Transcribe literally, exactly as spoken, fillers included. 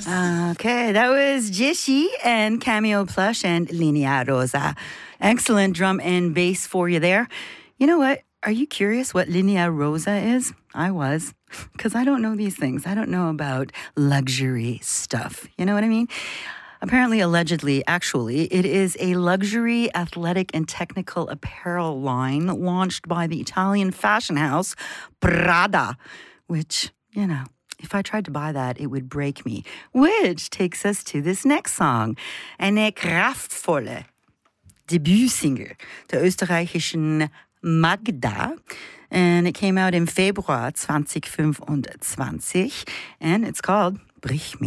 Okay, that was Jishi and Cameo Plush and Linea Rosa. Excellent drum and bass for you there. You know what? Are you curious what Linea Rosa is? I was, because I don't know these things. I don't know about luxury stuff. You know what I mean? Apparently, allegedly, actually, it is a luxury athletic and technical apparel line launched by the Italian fashion house Prada, which, you know, if I tried to buy that, it would break me. Which takes us to this next song. Eine kraftvolle Debütsingle der österreichischen Magda. And it came out in Februar twenty twenty-five. And it's called Brich mich.